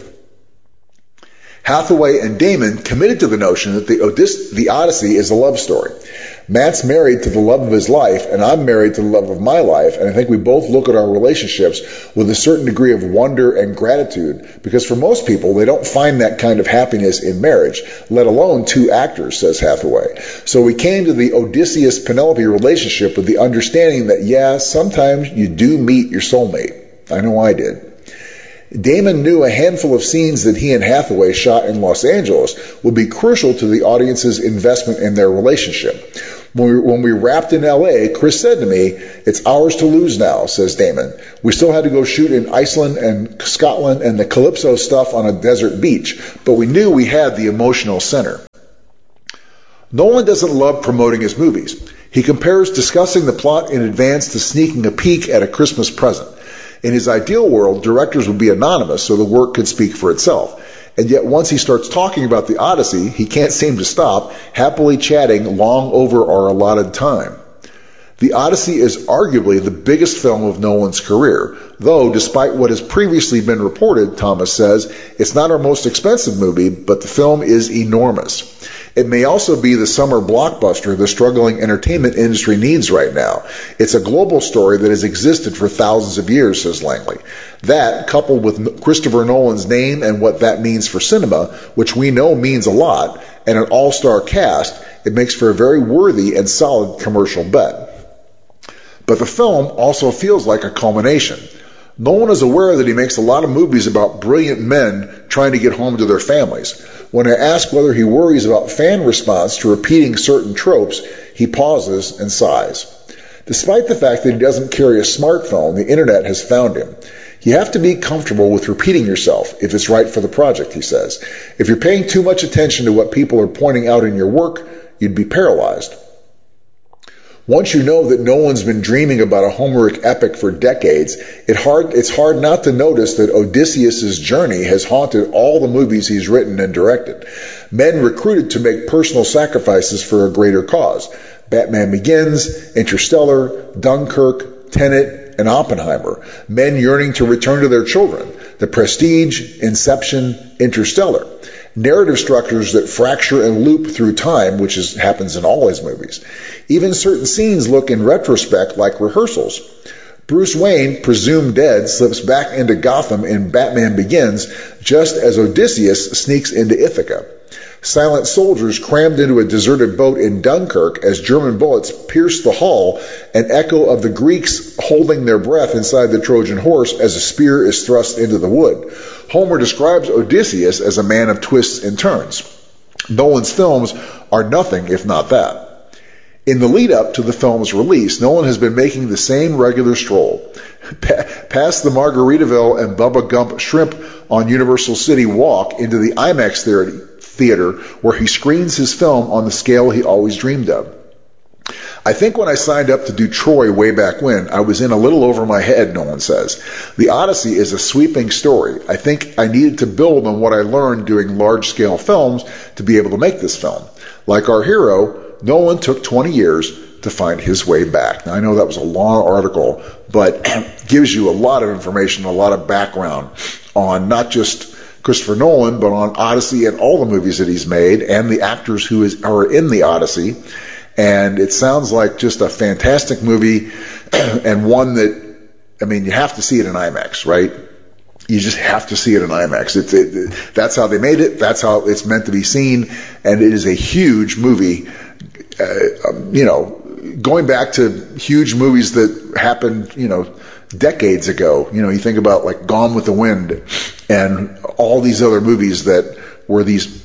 Hathaway and Damon committed to the notion that the Odyssey is a love story. Matt's married to the love of his life, and I'm married to the love of my life, and I think we both look at our relationships with a certain degree of wonder and gratitude, because for most people, they don't find that kind of happiness in marriage, let alone two actors, says Hathaway. So we came to the Odysseus-Penelope relationship with the understanding that, yeah, sometimes you do meet your soulmate. I know I did. Damon knew a handful of scenes that he and Hathaway shot in Los Angeles would be crucial to the audience's investment in their relationship. When we wrapped in L.A., Chris said to me, "It's ours to lose now," says Damon. "We still had to go shoot in Iceland and Scotland and the Calypso stuff on a desert beach, but we knew we had the emotional center." Nolan doesn't love promoting his movies. He compares discussing the plot in advance to sneaking a peek at a Christmas present. In his ideal world, directors would be anonymous so the work could speak for itself. And yet once he starts talking about the Odyssey, he can't seem to stop, happily chatting long over our allotted time. The Odyssey is arguably the biggest film of Nolan's career, though despite what has previously been reported, Thomas says, it's not our most expensive movie, but the film is enormous. It may also be the summer blockbuster the struggling entertainment industry needs right now. It's a global story that has existed for thousands of years, says Langley. That, coupled with Christopher Nolan's name and what that means for cinema, which we know means a lot, and an all-star cast, it makes for a very worthy and solid commercial bet. But the film also feels like a culmination. Nolan is aware that he makes a lot of movies about brilliant men trying to get home to their families. When I ask whether he worries about fan response to repeating certain tropes, he pauses and sighs. Despite the fact that he doesn't carry a smartphone, the internet has found him. You have to be comfortable with repeating yourself if it's right for the project, he says. If you're paying too much attention to what people are pointing out in your work, you'd be paralyzed. Once you know that Nolan's been dreaming about a Homeric epic for decades, it's hard not to notice that Odysseus' journey has haunted all the movies he's written and directed. Men recruited to make personal sacrifices for a greater cause. Batman Begins, Interstellar, Dunkirk, Tenet, and Oppenheimer. Men yearning to return to their children. The Prestige, Inception, Interstellar. Narrative structures that fracture and loop through time, which happens in all his movies. Even certain scenes look in retrospect like rehearsals. Bruce Wayne, presumed dead, slips back into Gotham in Batman Begins, just as Odysseus sneaks into Ithaca. Silent soldiers crammed into a deserted boat in Dunkirk as German bullets pierce the hull, an echo of the Greeks holding their breath inside the Trojan horse as a spear is thrust into the wood. Homer describes Odysseus as a man of twists and turns. Nolan's films are nothing if not that. In the lead-up to the film's release, Nolan has been making the same regular stroll. Past the Margaritaville and Bubba Gump Shrimp on Universal City Walk into the IMAX theater where he screens his film on the scale he always dreamed of. I think when I signed up to do Troy way back when, I was in a little over my head, Nolan says. The Odyssey is a sweeping story. I think I needed to build on what I learned doing large-scale films to be able to make this film. Like our hero, Nolan took 20 years to find his way back. Now, I know that was a long article, but gives you a lot of information, a lot of background on not just Christopher Nolan, but on Odyssey and all the movies that he's made and the actors who are in the Odyssey. And it sounds like just a fantastic movie and one that, I mean, you have to see it in IMAX, right? You just have to see it in IMAX. That's how they made it. That's how it's meant to be seen. And it is a huge movie. Going back to huge movies that happened, decades ago. You think about like Gone with the Wind and all these other movies that were these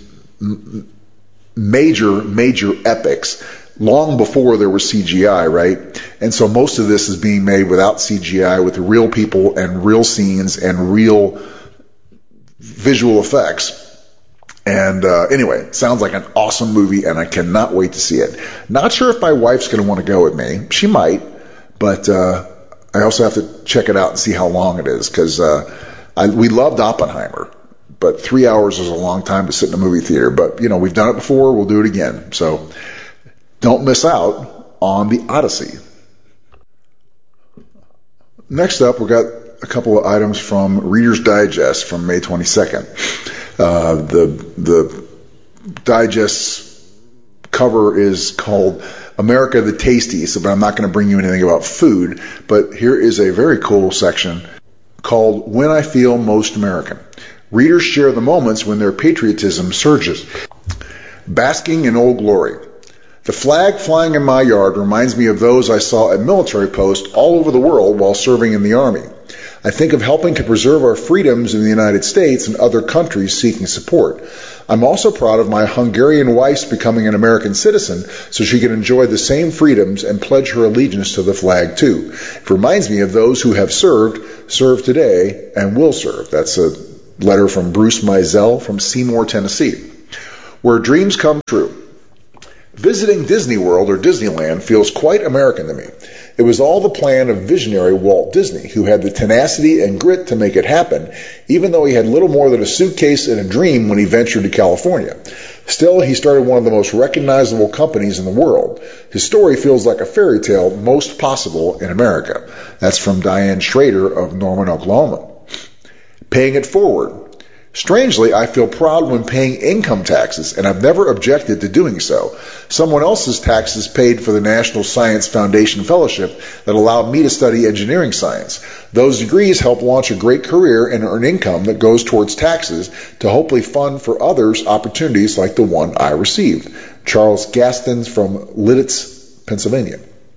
major epics long before there was CGI, right? And so most of this is being made without CGI, with real people and real scenes and real visual effects. And anyway, sounds like an awesome movie, and I cannot wait to see it. Not sure if my wife's going to want to go with me. She might, but I also have to check it out and see how long it is, because we loved Oppenheimer, but 3 hours is a long time to sit in a movie theater. But, we've done it before. We'll do it again. So don't miss out on the Odyssey. Next up, we've got a couple of items from Reader's Digest from May 22nd. The Digest's cover is called America the Tasty, but I'm not going to bring you anything about food. But here is a very cool section called When I Feel Most American. Readers share the moments when their patriotism surges. Basking in Old Glory. The flag flying in my yard reminds me of those I saw at military posts all over the world while serving in the Army. I think of helping to preserve our freedoms in the United States and other countries seeking support. I'm also proud of my Hungarian wife's becoming an American citizen so she can enjoy the same freedoms and pledge her allegiance to the flag too. It reminds me of those who have served today, and will serve. That's a letter from Bruce Mizell from Seymour, Tennessee. Where dreams come true. Visiting Disney World or Disneyland feels quite American to me. It was all the plan of visionary Walt Disney, who had the tenacity and grit to make it happen, even though he had little more than a suitcase and a dream when he ventured to California. Still, he started one of the most recognizable companies in the world. His story feels like a fairy tale most possible in America. That's from Diane Schrader of Norman, Oklahoma. Paying it forward. Strangely, I feel proud when paying income taxes, and I've never objected to doing so. Someone else's taxes paid for the National Science Foundation Fellowship that allowed me to study engineering science. Those degrees help launch a great career and earn income that goes towards taxes to hopefully fund for others opportunities like the one I received. Charles Gastins from Lidditz, Pennsylvania.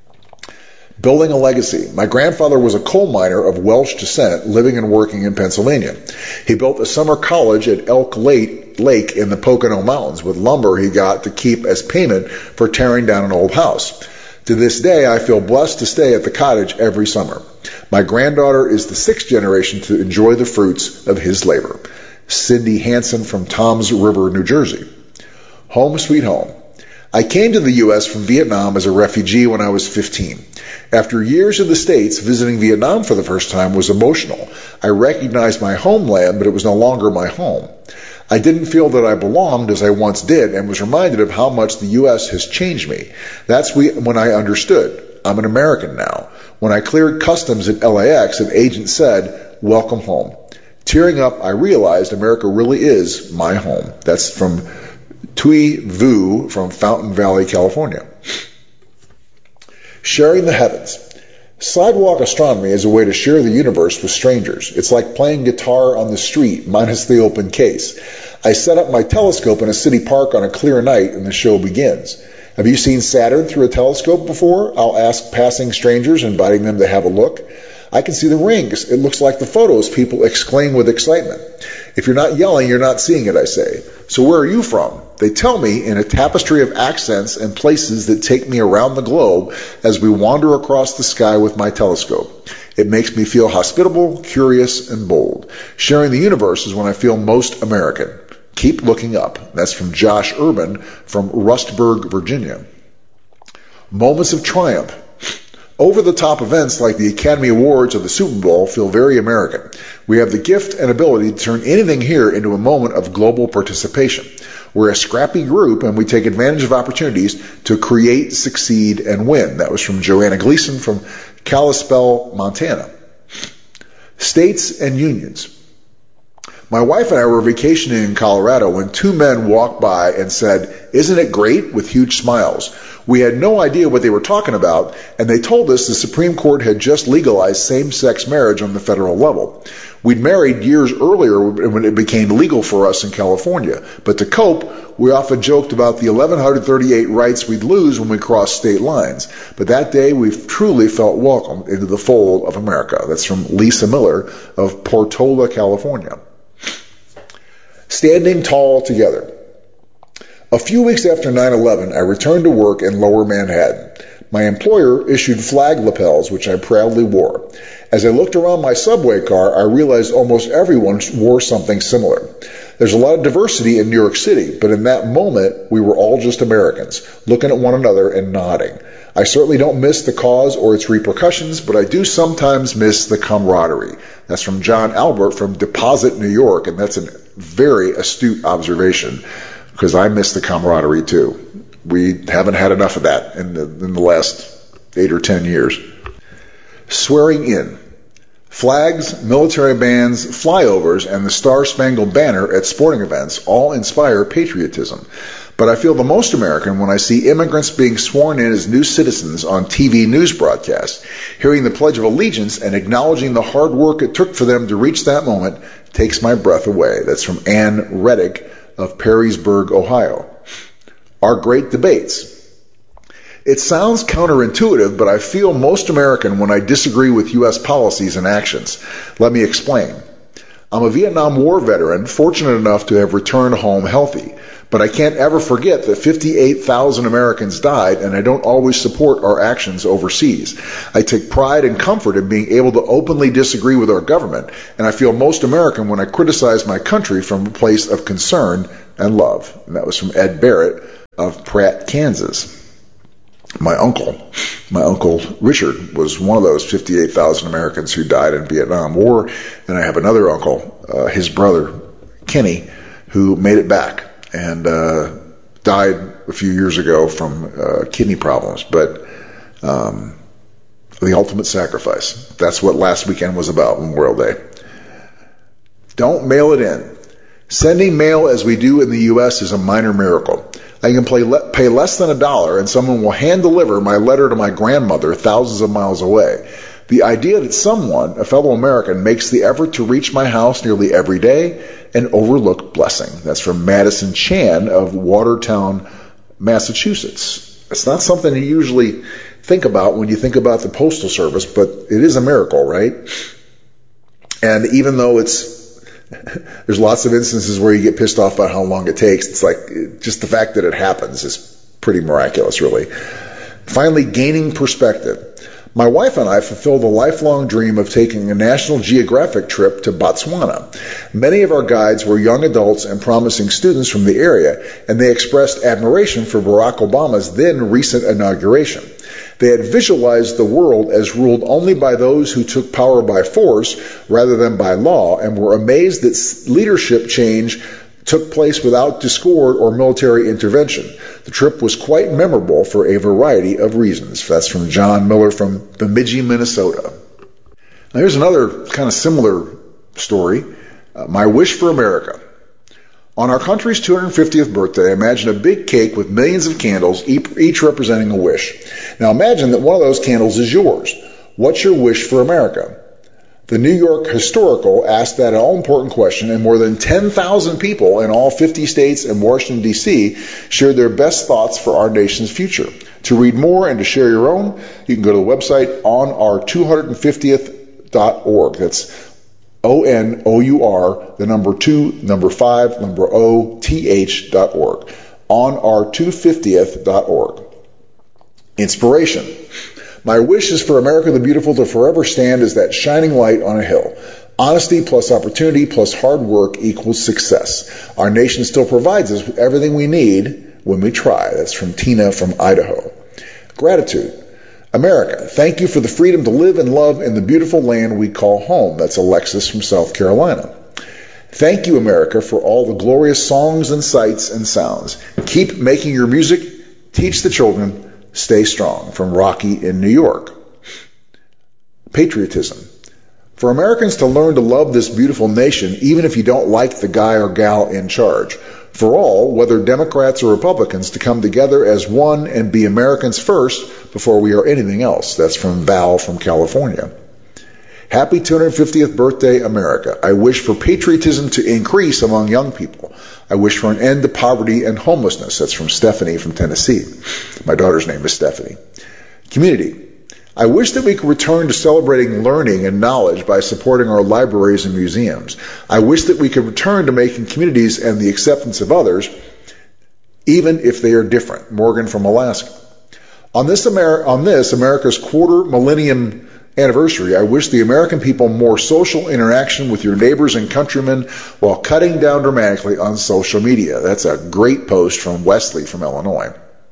Building a legacy. My grandfather was a coal miner of Welsh descent living and working in Pennsylvania. He built a summer college at Elk Lake in the Pocono Mountains with lumber he got to keep as payment for tearing down an old house. To this day, I feel blessed to stay at the cottage every summer. My granddaughter is the 6th generation to enjoy the fruits of his labor. Cindy Hansen from Toms River, New Jersey. Home sweet home. I came to the U.S. from Vietnam as a refugee when I was 15. After years in the States, visiting Vietnam for the first time was emotional. I recognized my homeland, but it was no longer my home. I didn't feel that I belonged as I once did and was reminded of how much the U.S. has changed me. That's when I understood. I'm an American now. When I cleared customs at LAX, an agent said, "Welcome home." Tearing up, I realized America really is my home. That's from Tui Vu from Fountain Valley, California. Sharing the heavens. Sidewalk astronomy is a way to share the universe with strangers. It's like playing guitar on the street, minus the open case. I set up my telescope in a city park on a clear night and the show begins. Have you seen Saturn through a telescope before? I'll ask passing strangers, inviting them to have a look. I can see the rings. It looks like the photos people exclaim with excitement. If you're not yelling, you're not seeing it, I say. So where are you from? They tell me in a tapestry of accents and places that take me around the globe as we wander across the sky with my telescope. It makes me feel hospitable, curious, and bold. Sharing the universe is when I feel most American. Keep looking up. That's from Josh Urban from Rustburg, Virginia. Moments of triumph. Over-the-top events like the Academy Awards or the Super Bowl feel very American. We have the gift and ability to turn anything here into a moment of global participation. We're a scrappy group, and we take advantage of opportunities to create, succeed, and win. That was from Joanna Gleason from Kalispell, Montana. States and unions. My wife and I were vacationing in Colorado when 2 men walked by and said, "Isn't it great?" with huge smiles. We had no idea what they were talking about, and they told us the Supreme Court had just legalized same-sex marriage on the federal level. We'd married years earlier when it became legal for us in California, but to cope, we often joked about the 1,138 rights we'd lose when we crossed state lines. But that day, we truly felt welcome into the fold of America. That's from Lisa Miller of Portola, California. Standing tall together. A few weeks after 9/11, I returned to work in Lower Manhattan. My employer issued flag lapels, which I proudly wore. As I looked around my subway car, I realized almost everyone wore something similar. There's a lot of diversity in New York City, but in that moment, we were all just Americans, looking at one another and nodding. I certainly don't miss the cause or its repercussions, but I do sometimes miss the camaraderie. That's from John Albert from Deposit, New York, and that's a very astute observation, because I miss the camaraderie too. We haven't had enough of that in the last 8 or 10 years. Swearing in. Flags, military bands, flyovers, and the Star-Spangled Banner at sporting events all inspire patriotism. But I feel the most American when I see immigrants being sworn in as new citizens on TV news broadcasts. Hearing the Pledge of Allegiance and acknowledging the hard work it took for them to reach that moment takes my breath away. That's from Ann Reddick of Perrysburg, Ohio. Our great debates. It sounds counterintuitive, but I feel most American when I disagree with U.S. policies and actions. Let me explain. I'm a Vietnam War veteran, fortunate enough to have returned home healthy. But I can't ever forget that 58,000 Americans died, and I don't always support our actions overseas. I take pride and comfort in being able to openly disagree with our government, and I feel most American when I criticize my country from a place of concern and love. And that was from Ed Barrett of Pratt, Kansas. My uncle Richard was one of those 58,000 Americans who died in Vietnam War, and I have another uncle, his brother Kenny, who made it back and died a few years ago from kidney problems. But the ultimate sacrifice, that's what last weekend was about, Memorial Day. Don't mail it in. Sending mail as we do in the U.S. is a minor miracle. I can pay less than $1 and someone will hand deliver my letter to my grandmother thousands of miles away. The idea that someone, a fellow American, makes the effort to reach my house nearly every day, an overlooked blessing. That's from Madison Chan of Watertown, Massachusetts. It's not something you usually think about when you think about the Postal Service, but it is a miracle, right? And even though there's lots of instances where you get pissed off about how long it takes, it's like just the fact that it happens is pretty miraculous, really. Finally, gaining perspective. My wife and I fulfilled a lifelong dream of taking a National Geographic trip to Botswana. Many of our guides were young adults and promising students from the area, and they expressed admiration for Barack Obama's then recent inauguration. They had visualized the world as ruled only by those who took power by force rather than by law, and were amazed that leadership change took place without discord or military intervention. The trip was quite memorable for a variety of reasons. That's from John Miller from Bemidji, Minnesota. Now here's another kind of similar story. My wish for America. On our country's 250th birthday, imagine a big cake with millions of candles, each representing a wish. Now imagine that one of those candles is yours. What's your wish for America? The New York Historical asked that all-important question, and more than 10,000 people in all 50 states and Washington, D.C. shared their best thoughts for our nation's future. To read more and to share your own, you can go to the website onour250th.org. That's ONOUR, the number 2, number 5, number OTH.org. onour250th.org. Inspiration. My wish is for America the Beautiful to forever stand as that shining light on a hill. Honesty plus opportunity plus hard work equals success. Our nation still provides us with everything we need when we try. That's from Tina from Idaho. Gratitude. America, thank you for the freedom to live and love in the beautiful land we call home. That's Alexis from South Carolina. Thank you, America, for all the glorious songs and sights and sounds. Keep making your music. Teach the children. Stay strong. From Rocky in New York. Patriotism. For Americans to learn to love this beautiful nation, even if you don't like the guy or gal in charge. For all, whether Democrats or Republicans, to come together as one and be Americans first before we are anything else. That's from Val from California. Happy 250th birthday, America. I wish for patriotism to increase among young people. I wish for an end to poverty and homelessness. That's from Stephanie from Tennessee. My daughter's name is Stephanie. Community. I wish that we could return to celebrating learning and knowledge by supporting our libraries and museums. I wish that we could return to making communities and the acceptance of others, even if they are different. Morgan from Alaska. On this America's quarter millennium anniversary, I wish the American people more social interaction with your neighbors and countrymen while cutting down dramatically on social media. That's a great post from Wesley from Illinois.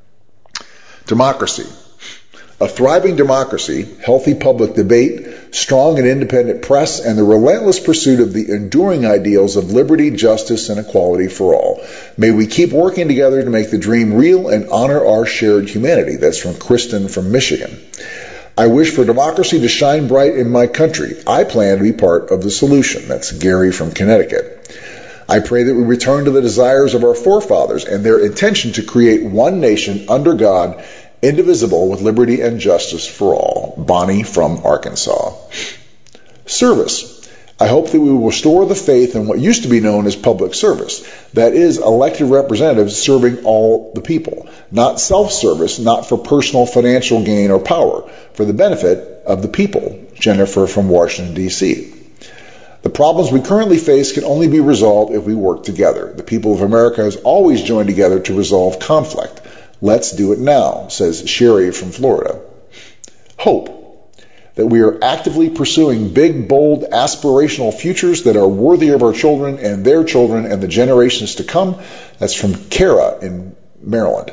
Democracy. A thriving democracy, healthy public debate, strong and independent press, and the relentless pursuit of the enduring ideals of liberty, justice, and equality for all. May we keep working together to make the dream real and honor our shared humanity. That's from Kristen from Michigan. I wish for democracy to shine bright in my country. I plan to be part of the solution. That's Gary from Connecticut. I pray that we return to the desires of our forefathers and their intention to create one nation under God, indivisible, with liberty and justice for all. Bonnie from Arkansas. Service. I hope that we will restore the faith in what used to be known as public service. That is, elected representatives serving all the people. Not self-service, not for personal financial gain or power, for the benefit of the people. Jennifer from Washington, D.C. The problems we currently face can only be resolved if we work together. The people of America has always joined together to resolve conflict. Let's do it now, says Sherry from Florida. Hope. That we are actively pursuing big, bold, aspirational futures that are worthy of our children and their children and the generations to come. That's from Kara in Maryland.